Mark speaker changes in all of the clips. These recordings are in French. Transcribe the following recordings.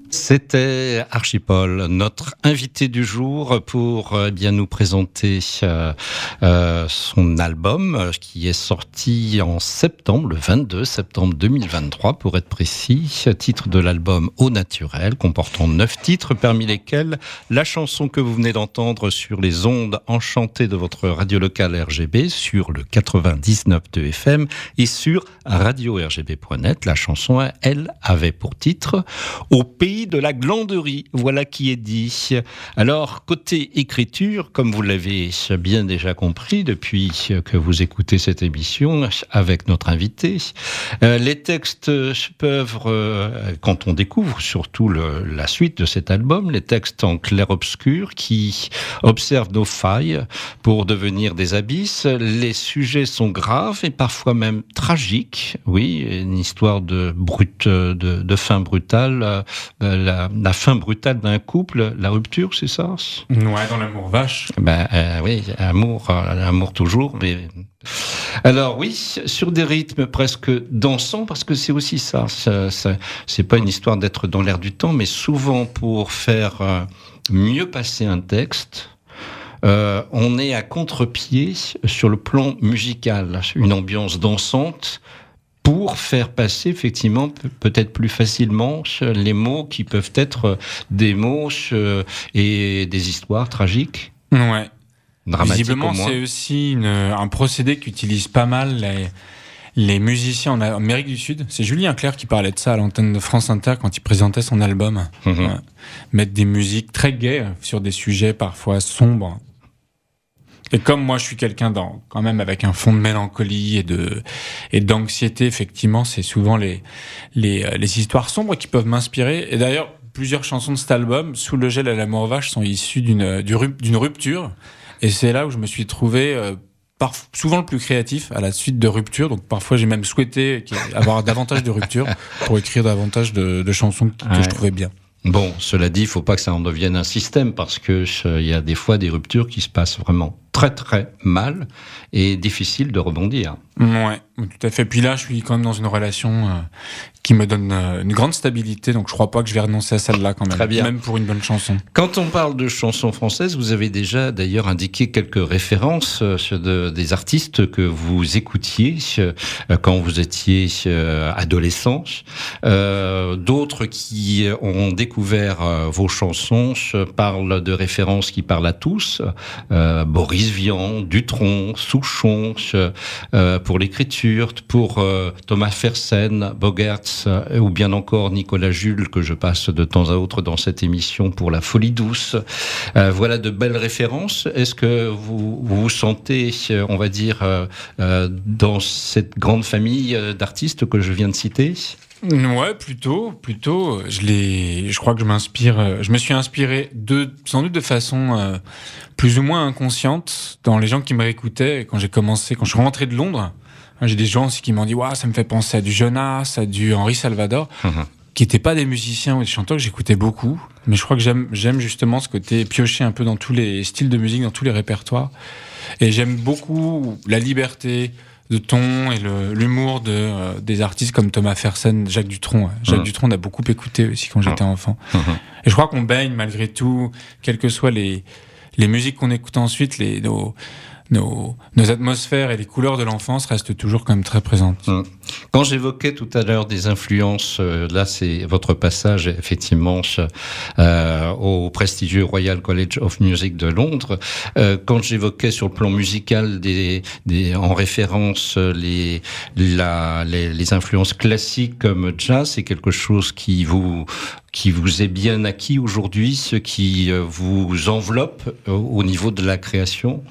Speaker 1: C'était Archipol, notre invité du jour pour bien nous présenter son album qui est sorti en septembre, le 22 septembre 2023 pour être précis. Titre de l'album Au Naturel, comportant 9 titres, parmi lesquels la chanson que vous venez d'entendre sur les ondes enchantées de votre radio locale RGB, sur le 99.2 FM et sur radio-rgb.net. La chanson, elle, avait pour titre « Au pays de la glanderie », voilà qui est dit. Alors, côté écriture, comme vous l'avez bien déjà compris depuis que vous écoutez cette émission avec notre invité, les textes peuvent, quand on découvre surtout la suite de cet album, les textes en clair-obscur qui observent nos failles pour devenir des abysses. Les sujets sont graves et parfois même tragiques. Oui, une histoire de fin brutale, la fin brutale d'un couple, la rupture, c'est ça ?
Speaker 2: Ouais, dans l'amour vache.
Speaker 1: Oui, amour toujours, mais... Alors oui, sur des rythmes presque dansants, parce que c'est aussi ça c'est pas une histoire d'être dans l'air du temps, mais souvent pour faire mieux passer un texte, on est à contre-pied sur le plan musical, une ambiance dansante, pour faire passer effectivement peut-être plus facilement les mots qui peuvent être des mots et des histoires tragiques.
Speaker 2: Ouais.
Speaker 1: Visiblement,
Speaker 2: c'est aussi un procédé qu'utilisent pas mal les musiciens en Amérique du Sud. C'est Julien Clerc qui parlait de ça à l'antenne de France Inter quand il présentait son album. Ouais. Mettre des musiques très gaies sur des sujets parfois sombres. Et comme moi, je suis quelqu'un quand même avec un fond de mélancolie et d'anxiété, effectivement, c'est souvent les histoires sombres qui peuvent m'inspirer. Et d'ailleurs, plusieurs chansons de cet album, Sous le gel à l'amour vache, sont issues d'une rupture. Et c'est là où je me suis trouvé souvent le plus créatif à la suite de ruptures. Donc parfois, j'ai même souhaité avoir davantage de ruptures pour écrire davantage de chansons que je trouvais bien.
Speaker 1: Bon, cela dit, il ne faut pas que ça en devienne un système, parce que il y a des fois des ruptures qui se passent vraiment très très mal et difficile de rebondir.
Speaker 2: Ouais, tout à fait. Puis là, je suis quand même dans une relation qui me donne une grande stabilité, donc je crois pas que je vais renoncer à celle-là quand même.
Speaker 1: Très bien.
Speaker 2: Même pour une bonne chanson.
Speaker 1: Quand on parle de chansons françaises, vous avez déjà d'ailleurs indiqué quelques références des artistes que vous écoutiez quand vous étiez adolescent. D'autres qui ont découvert vos chansons parlent de références qui parlent à tous. Boris Vian, Dutronc, Souchon pour l'écriture, pour Thomas Fersen, Bogertz, ou bien encore Nicolas Jules, que je passe de temps à autre dans cette émission pour La Folie Douce. Voilà de belles références. Est-ce que vous vous sentez, on va dire, dans cette grande famille d'artistes que je viens de citer ?
Speaker 2: Ouais, plutôt. Je crois que je me suis inspiré sans doute de façon plus ou moins inconsciente dans les gens qui me réécoutaient quand je suis rentré de Londres. J'ai des gens aussi qui m'ont dit, waouh, ça me fait penser à du Jonas, à du Henri Salvador, qui n'étaient pas des musiciens ou des chanteurs que j'écoutais beaucoup. Mais je crois que j'aime justement ce côté piocher un peu dans tous les styles de musique, dans tous les répertoires. Et j'aime beaucoup la liberté de ton et l'humour des artistes comme Thomas Fersen, Jacques Dutronc. Jacques Dutronc, on a beaucoup écouté aussi quand j'étais enfant. Et je crois qu'on baigne malgré tout, quelles que soient les musiques qu'on écoute ensuite, nos atmosphères et les couleurs de l'enfance restent toujours quand même très présentes.
Speaker 1: Quand j'évoquais tout à l'heure des influences, là c'est votre passage effectivement au prestigieux Royal College of Music de Londres. Quand j'évoquais sur le plan musical en référence les influences classiques comme jazz, c'est quelque chose qui vous est bien acquis aujourd'hui, ce qui vous enveloppe au niveau de la création?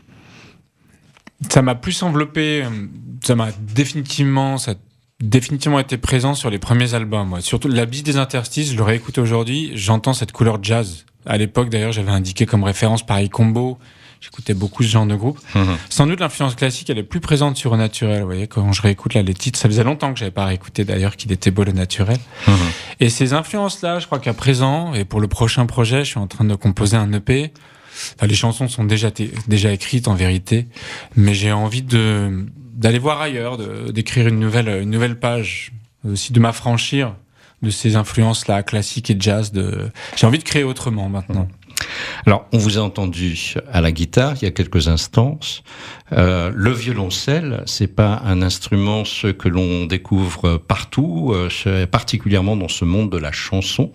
Speaker 2: Ça m'a plus enveloppé, ça a définitivement été présent sur les premiers albums. Ouais. Surtout La Bise des interstices, je le réécoute aujourd'hui, j'entends cette couleur jazz. À l'époque, d'ailleurs, j'avais indiqué comme référence Paris Combo, j'écoutais beaucoup ce genre de groupe. Sans doute, l'influence classique, elle est plus présente sur Au Naturel. Vous voyez, quand je réécoute là, les titres, ça faisait longtemps que j'avais pas réécouté d'ailleurs qu'il était beau le Naturel. Et ces influences-là, je crois qu'à présent, et pour le prochain projet, je suis en train de composer un EP. Enfin, les chansons sont déjà écrites en vérité, mais j'ai envie d'aller voir ailleurs, d'écrire une nouvelle page, aussi de m'affranchir de ces influences-là, classiques et jazz. J'ai envie de créer autrement maintenant.
Speaker 1: Alors, on vous a entendu à la guitare il y a quelques instants. Le violoncelle, c'est pas un instrument que l'on découvre partout, particulièrement dans ce monde de la chanson.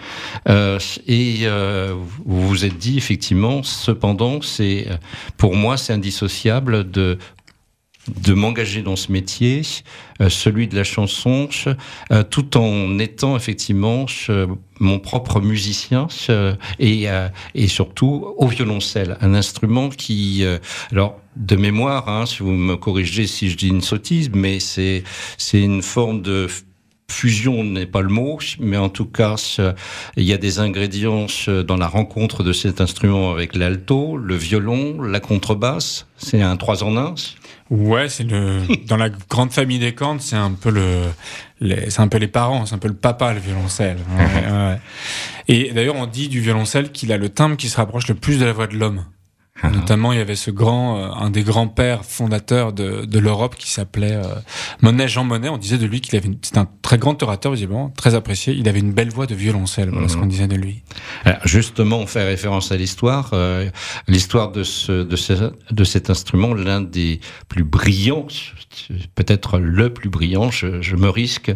Speaker 1: Vous vous êtes dit effectivement, cependant, pour moi, c'est indissociable de m'engager dans ce métier, celui de la chanson, tout en étant effectivement mon propre musicien et surtout au violoncelle, un instrument qui, alors de mémoire, si vous me corrigez si je dis une sottise, mais c'est une forme de fusion n'est pas le mot, mais en tout cas, il y a des ingrédients dans la rencontre de cet instrument avec l'alto, le violon, la contrebasse. C'est un 3 en 1.
Speaker 2: Ouais, dans la grande famille des cordes, c'est un peu c'est un peu les parents, c'est un peu le papa, le violoncelle. Ouais. Et d'ailleurs, on dit du violoncelle qu'il a le timbre qui se rapproche le plus de la voix de l'homme. Notamment, il y avait un des grands-pères fondateurs de l'Europe qui s'appelait Jean Monnet. On disait de lui c'était un très grand orateur, visiblement, très apprécié. Il avait une belle voix de violoncelle, voilà ce qu'on disait de lui.
Speaker 1: Alors, justement, on fait référence à l'histoire de cet instrument, l'un des plus brillants, peut-être le plus brillant, je me risque,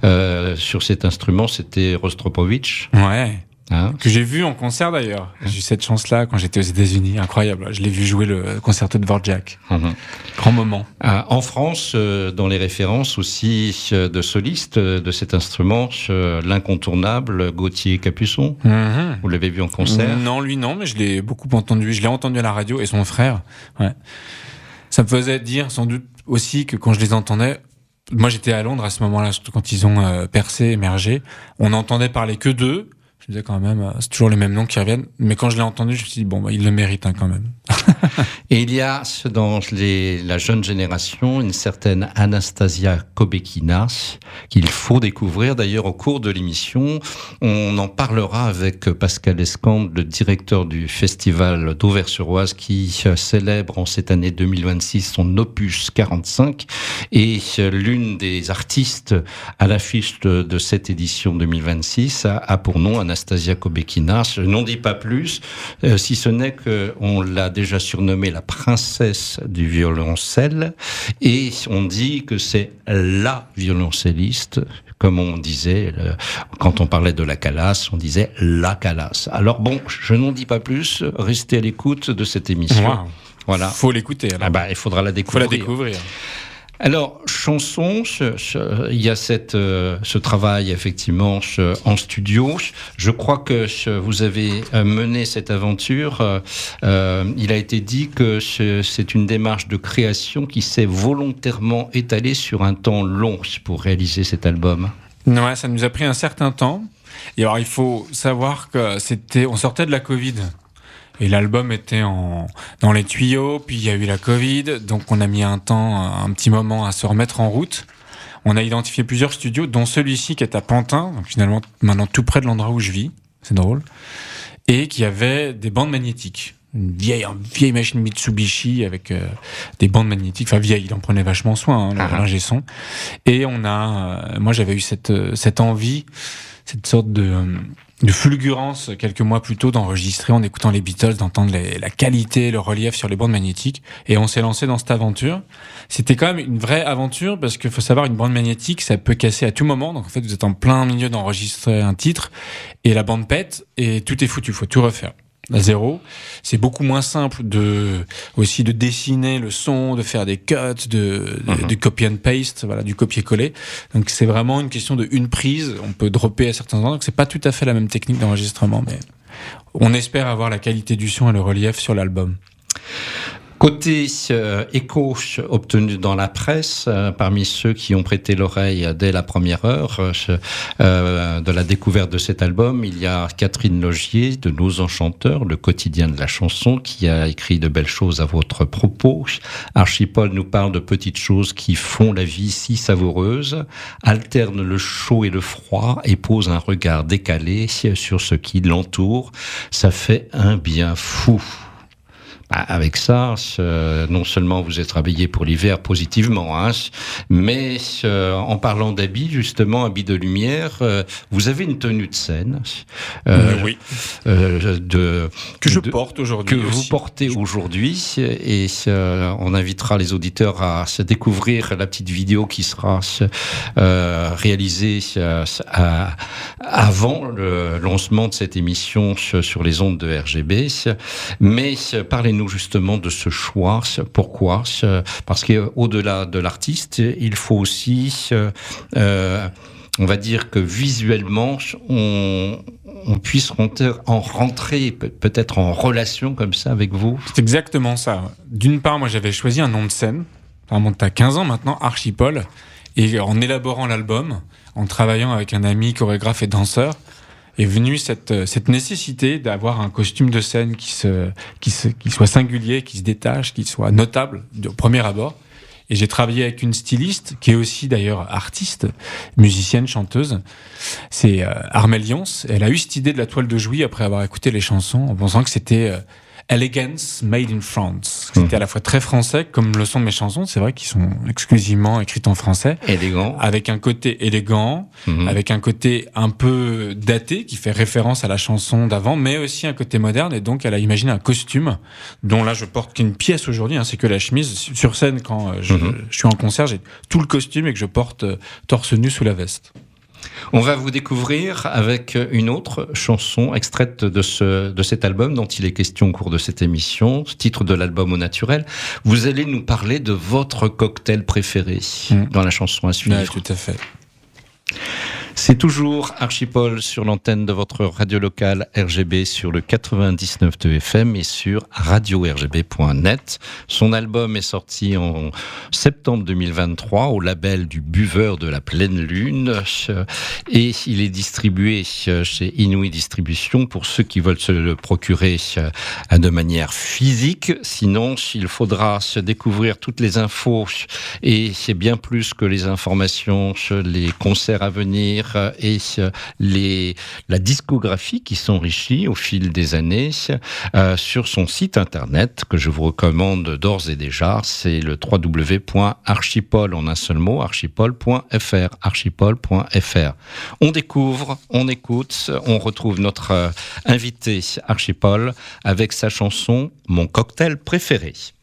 Speaker 1: sur cet instrument, c'était Rostropovitch.
Speaker 2: Ouais. Que j'ai vu en concert d'ailleurs. J'ai eu cette chance-là quand j'étais aux États-Unis, incroyable. Je l'ai vu jouer le concerto de Dvorak. Grand moment.
Speaker 1: En France, dans les références aussi de solistes de cet instrument, l'incontournable Gauthier Capuçon. Vous l'avez vu en concert?
Speaker 2: Non, lui non, mais je l'ai beaucoup entendu. Je l'ai entendu à la radio et son frère. Ouais. Ça me faisait dire sans doute aussi que quand je les entendais, moi j'étais à Londres à ce moment-là, surtout quand ils ont percé, émergé, on n'entendait parler que d'eux. Je disais quand même, c'est toujours les mêmes noms qui reviennent. Mais quand je l'ai entendu, je me suis dit, il le mérite quand même.
Speaker 1: Et il y a dans la jeune génération une certaine Anastasia Kobekina qu'il faut découvrir. D'ailleurs, au cours de l'émission, on en parlera avec Pascal Escande, le directeur du festival d'Auvers-sur-Oise, qui célèbre en cette année 2026 son opus 45. Et l'une des artistes à l'affiche de cette édition 2026 a pour nom Anastasia Kobekina. Je n'en dis pas plus, si ce n'est qu'on l'a déjà surnommée la princesse du violoncelle, et on dit que c'est la violoncelliste, comme on disait, quand on parlait de la Calas, on disait la Calas. Alors je n'en dis pas plus, restez à l'écoute de cette émission.
Speaker 2: Wow. Voilà. Faut l'écouter.
Speaker 1: Il faudra la découvrir. Alors, chanson, il y a ce travail effectivement en studio. Je crois que vous avez mené cette aventure. Il a été dit que c'est une démarche de création qui s'est volontairement étalée sur un temps long pour réaliser cet album.
Speaker 2: Ouais, ça nous a pris un certain temps. Et alors, il faut savoir que on sortait de la Covid. Et l'album était dans les tuyaux, puis il y a eu la Covid, donc on a mis un petit moment à se remettre en route. On a identifié plusieurs studios, dont celui-ci qui est à Pantin, donc finalement maintenant tout près de l'endroit où je vis, c'est drôle, et qui avait des bandes magnétiques. Une vieille machine Mitsubishi avec des bandes magnétiques, enfin vieille, il en prenait vachement soin, l'ingé son. Et moi j'avais eu cette envie, cette sorte de fulgurance quelques mois plus tôt d'enregistrer en écoutant les Beatles, d'entendre la qualité, le relief sur les bandes magnétiques. Et on s'est lancé dans cette aventure. C'était quand même une vraie aventure parce qu'il faut savoir, une bande magnétique, ça peut casser à tout moment. Donc en fait, vous êtes en plein milieu d'enregistrer un titre et la bande pète et tout est foutu. Il faut tout refaire à zéro. C'est beaucoup moins simple aussi de dessiner le son, de faire des cuts, du copy and paste, voilà, du copier-coller. Donc c'est vraiment une question de une prise. On peut dropper à certains endroits. Donc c'est pas tout à fait la même technique d'enregistrement, mais on espère avoir la qualité du son et le relief sur l'album.
Speaker 1: Côté écho obtenu dans la presse, parmi ceux qui ont prêté l'oreille dès la première heure de la découverte de cet album, il y a Catherine Logier de Nos Enchanteurs, le quotidien de la chanson, qui a écrit de belles choses à votre propos. Archipol nous parle de petites choses qui font la vie si savoureuse, alterne le chaud et le froid et pose un regard décalé sur ce qui l'entoure. Ça fait un bien fou. Avec ça, non seulement vous êtes habillé pour l'hiver positivement, hein, mais en parlant d'habits, justement, habits de lumière, vous avez une tenue de scène.
Speaker 2: Oui. Que je porte aujourd'hui.
Speaker 1: Que vous portez aujourd'hui. Et on invitera les auditeurs à se découvrir la petite vidéo qui sera réalisée avant le lancement de cette émission sur les ondes de RGB. Mais parlez-nous justement de ce choix. Pourquoi ? Parce qu'au-delà de l'artiste, il faut aussi, on va dire que visuellement, on puisse rentrer peut-être en relation comme ça avec vous.
Speaker 2: C'est exactement ça. D'une part, moi j'avais choisi un nom de scène, ça remonte à 15 ans maintenant, Archipol, et en élaborant l'album, en travaillant avec un ami chorégraphe et danseur, est venue cette nécessité d'avoir un costume de scène qui soit singulier, qui se détache, qui soit notable au premier abord. Et j'ai travaillé avec une styliste qui est aussi d'ailleurs artiste, musicienne, chanteuse. C'est Armelle Lyons. Elle a eu cette idée de la toile de Jouy après avoir écouté les chansons en pensant que c'était Elegance Made in France. C'était à la fois très français, comme le sont mes chansons. C'est vrai qu'ils sont exclusivement écrites en français.
Speaker 1: Élégant.
Speaker 2: Avec un côté élégant, avec un côté un peu daté, qui fait référence à la chanson d'avant, mais aussi un côté moderne. Et donc, elle a imaginé un costume, dont là, je porte qu'une pièce aujourd'hui, hein, c'est que la chemise. Sur scène, quand je suis en concert, j'ai tout le costume et que je porte torse nu sous la veste.
Speaker 1: On va vous découvrir avec une autre chanson extraite de cet album dont il est question au cours de cette émission, titre de l'album Au Naturel. Vous allez nous parler de votre cocktail préféré dans la chanson à suivre.
Speaker 2: Ouais, tout à fait.
Speaker 1: C'est toujours Archipol sur l'antenne de votre radio locale RGB sur le 99.2 FM et sur radio-rgb.net. Son album est sorti en septembre 2023 au label du Buveur de la Pleine Lune et il est distribué chez Inouï Distribution pour ceux qui veulent se le procurer de manière physique. Sinon, il faudra se découvrir toutes les infos et c'est bien plus que les informations, les concerts à venir et la discographie qui s'enrichit au fil des années sur son site internet que je vous recommande d'ores et déjà, c'est le www.archipol en un seul mot, archipol.fr, archipol.fr. On découvre, on écoute, on retrouve notre invité Archipol avec sa chanson Mon cocktail préféré.